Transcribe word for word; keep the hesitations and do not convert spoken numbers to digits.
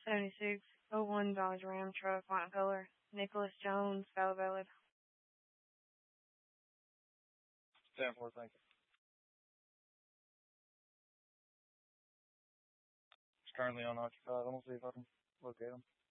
seventy-six oh one Dodge Ram truck, white color. Nicholas Jones, valid, valid. ten four, thank you. It's currently unoccupied. I'm going to see if I can locate him.